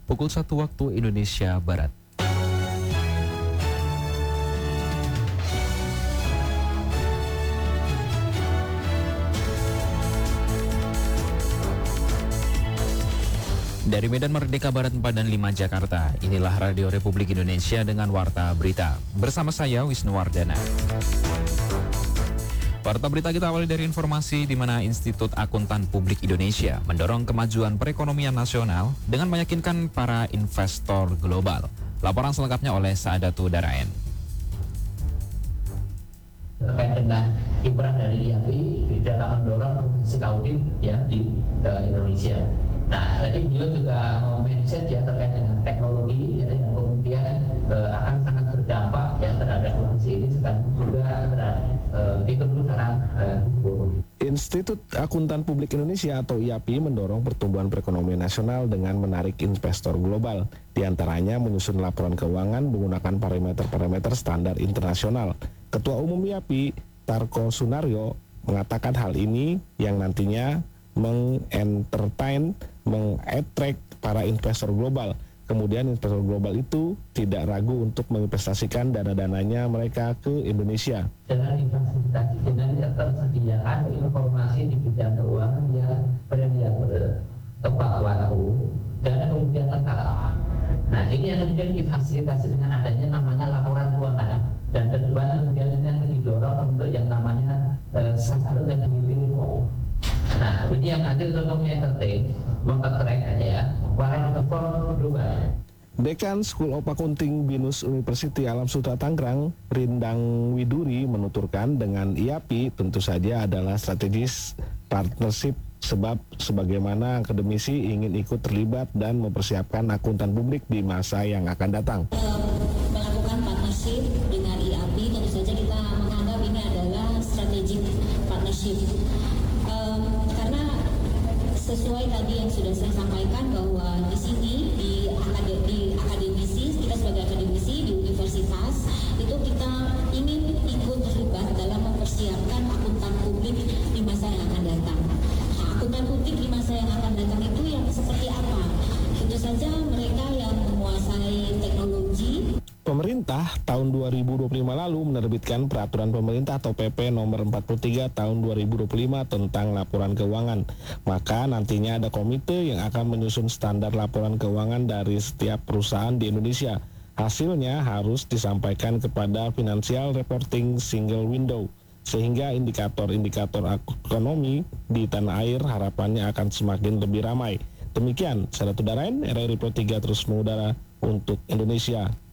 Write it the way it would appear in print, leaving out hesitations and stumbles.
pukul 1 waktu Indonesia Barat. Dari Medan Merdeka Barat 4 dan 5 Jakarta, inilah Radio Republik Indonesia dengan Warta Berita. Bersama saya, Wisnu Wardana. Warta Berita kita awali dari informasi di mana Institut Akuntan Publik Indonesia mendorong kemajuan perekonomian nasional dengan meyakinkan para investor global. Laporan selengkapnya oleh Saadatu Daraen. Terkait dengan kiprah dari IAP, dalam mendorong profesi audit ya di Indonesia. Nah, tadi beliau juga mention ya terkait dengan teknologi ya, yang kemudian akan sangat berdampak ya terhadap profesi ini sekaligus juga terhadap kebutuhan hukum. Institut Akuntan Publik Indonesia atau IAPI mendorong pertumbuhan perekonomian nasional dengan menarik investor global. Di antaranya menyusun laporan keuangan menggunakan parameter-parameter standar internasional. Ketua Umum IAPI, Tarko Sunaryo, mengatakan hal ini yang nantinya mengattract para investor global. Kemudian investor global itu tidak ragu untuk menginvestasikan dana-dananya mereka ke Indonesia. Dengan investasi dengan tersediaan informasi di bidang keuangan yang tepat waktu dan kemudian tetap. Nah, ini yang kemudian difasilitasi dengan adanya namanya laporan keuangan dan kedua kemudian yang didorong untuk yang namanya satu dan info. Nah, ini yang nanti untuk mengentertain, mempertrack aja ya, para investor global. Dekan School of Accounting BINUS University Alam Sutra Tangerang, Rindang Widuri menuturkan dengan IAPI tentu saja adalah strategis partnership sebab sebagaimana akademisi ingin ikut terlibat dan mempersiapkan akuntan publik di masa yang akan datang. Melakukan partnership dengan IAPI tentu saja kita menganggap ini adalah strategic partnership. Karena sesuai tadi yang sudah saya sampaikan bahwa di sini di akademisi, kita sebagai akademisi di universitas itu kita ingin ikut terlibat dalam mempersiapkan akuntan publik di masa yang akan datang. Nah, akuntan publik di masa yang akan datang itu yang seperti apa? Tentu saja mereka yang menguasai teknologi. Pemerintah tahun 2025 lalu menerbitkan Peraturan Pemerintah atau PP nomor 43 tahun 2025 tentang laporan keuangan. Maka nantinya ada komite yang akan menyusun standar laporan keuangan dari setiap perusahaan di Indonesia. Hasilnya harus disampaikan kepada Financial Reporting Single Window, sehingga indikator-indikator ekonomi di tanah air harapannya akan semakin lebih ramai. Demikian, Saadatu Daraen, RRI Pro 3 terus mengudara untuk Indonesia.